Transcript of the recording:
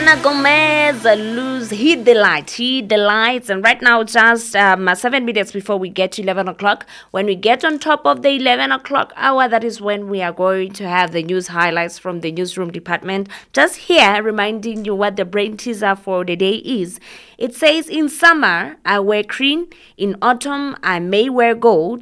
Selena Gomez, hit the lights. And right now, just 7 minutes before we get to 11 o'clock. When we get on top of the 11 o'clock hour, that is when we are going to have the news highlights from the newsroom department. Just here, reminding you what the brain teaser for the day is. It says, in summer, I wear green. In autumn, I may wear gold.